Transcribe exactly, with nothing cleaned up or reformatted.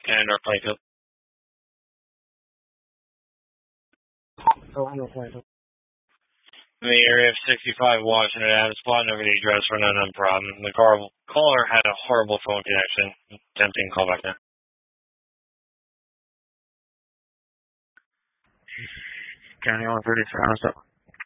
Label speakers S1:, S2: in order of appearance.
S1: And our Plainfield.
S2: Oh, no Plainfield.
S1: In the area of sixty-five Washington Avenue, spot over the address for an unknown problem. The car caller had a horrible phone connection. Attempting call back now.
S2: County one thirty, surround stop.